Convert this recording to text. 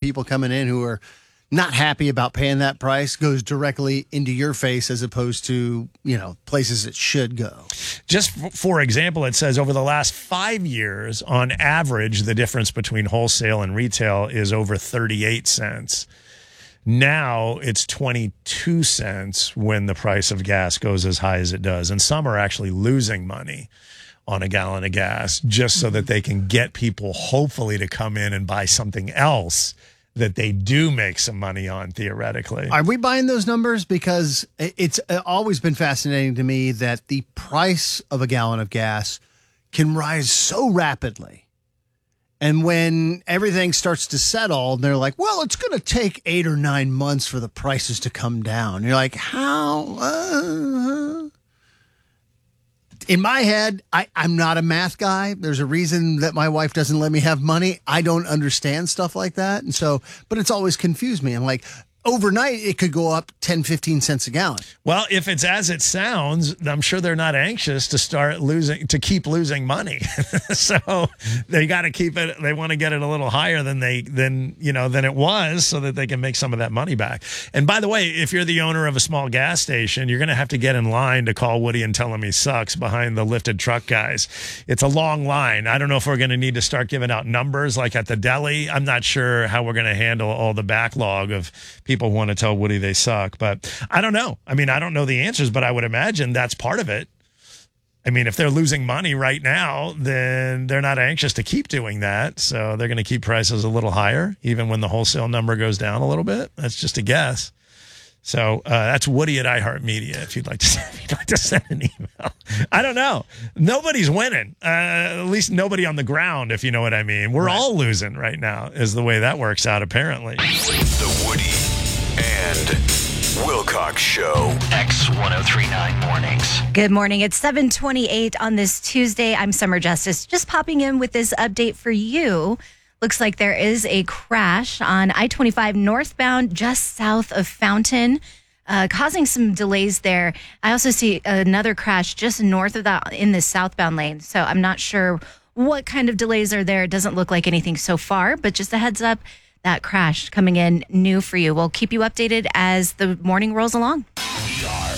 people coming in who are not happy about paying that price goes directly into your face as opposed to, places it should go. Just for example, it says over the last 5 years, on average, the difference between wholesale and retail is over 38 cents. Now it's 22 cents when the price of gas goes as high as it does. And some are actually losing money on a gallon of gas just so that they can get people hopefully to come in and buy something else that they do make some money on, theoretically. Are we buying those numbers? Because it's always been fascinating to me that the price of a gallon of gas can rise so rapidly. And when everything starts to settle, they're like, well, it's going to take 8 or 9 months for the prices to come down. You're like, how? In my head, I'm not a math guy. There's a reason that my wife doesn't let me have money. I don't understand stuff like that. And so, but it's always confused me. I'm like, overnight, it could go up 10, 15 cents a gallon. Well, if it's as it sounds, I'm sure they're not anxious to keep losing money. So they got to keep it. They want to get it a little higher than it was so that they can make some of that money back. And by the way, if you're the owner of a small gas station, you're going to have to get in line to call Woody and tell him he sucks behind the lifted truck guys. It's a long line. I don't know if we're going to need to start giving out numbers like at the deli. I'm not sure how we're going to handle all the backlog of people who want to tell Woody they suck, but I don't know. I mean, I don't know the answers, but I would imagine that's part of it. I mean, if they're losing money right now, then they're not anxious to keep doing that. So they're going to keep prices a little higher, even when the wholesale number goes down a little bit. That's just a guess. So that's Woody at iHeartMedia if you'd like to send an email. I don't know. Nobody's winning. At least nobody on the ground, if you know what I mean. We're all losing right now is the way that works out, apparently. The Woody and Wilcox Show. X1039 Mornings. Good morning. It's 7:28 on this Tuesday. I'm Summer Justice. Just popping in with this update for you. Looks like there is a crash on I-25 northbound just south of Fountain, causing some delays there. I also see another crash just north of that in the southbound lane. So I'm not sure what kind of delays are there. It doesn't look like anything so far, but just a heads up, that crash coming in new for you. We'll keep you updated as the morning rolls along.